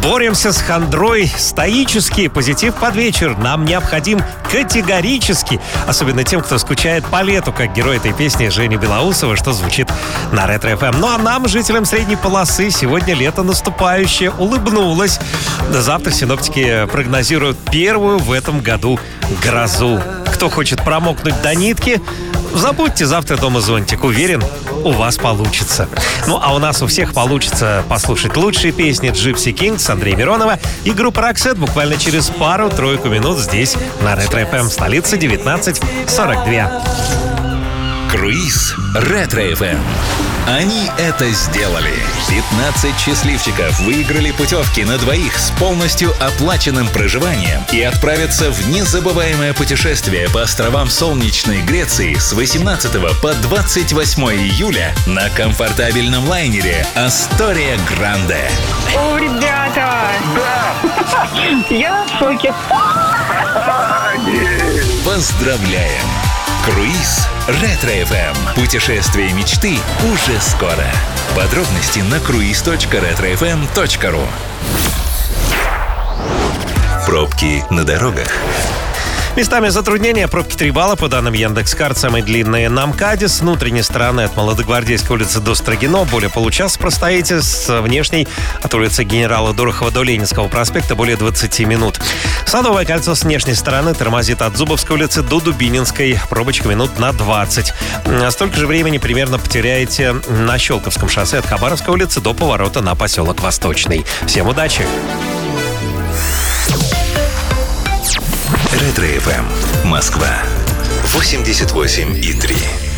Боремся с хандрой стоически, позитив под вечер нам необходим категорически. Особенно тем, кто скучает по лету, как герой этой песни Женя Белоусова, что звучит на Ретро-ФМ. Ну а нам, жителям средней полосы, сегодня лето наступающее улыбнулось. Завтра синоптики прогнозируют первую в этом году грозу. Кто хочет промокнуть до нитки, забудьте завтра дома зонтик. Уверен, у вас получится. Ну, а у нас у всех получится послушать лучшие песни Gypsy Kings, Андрея Миронова и группы Roxette буквально через пару-тройку минут здесь, на Ретро-ФМ, столица 19:42. Круиз Ретро-ФМ. Они это сделали. 15 счастливчиков выиграли путевки на двоих с полностью оплаченным проживанием и отправятся в незабываемое путешествие по островам солнечной Греции с 18 по 28 июля на комфортабельном лайнере «Астория Гранде». О, ребята! Да! Я в шоке. Поздравляем! Круиз Ретро-ФМ. Путешествие мечты уже скоро. Подробности на cruise.retrofm.ru. Пробки на дорогах. Местами затруднения. Пробки 3 балла, по данным Яндекс.Карт, самые длинные на МКАДе. С внутренней стороны от Молодогвардейской улицы до Строгино более получаса простоите. С внешней от улицы Генерала Дорохова до Ленинского проспекта более 20 минут. Садовое кольцо с внешней стороны тормозит от Зубовской улицы до Дубининской. Пробочка минут на 20. Столько же времени примерно потеряете на Щелковском шоссе от Хабаровской улицы до поворота на поселок Восточный. Всем удачи! Ретро-ФМ. Москва. 88,3.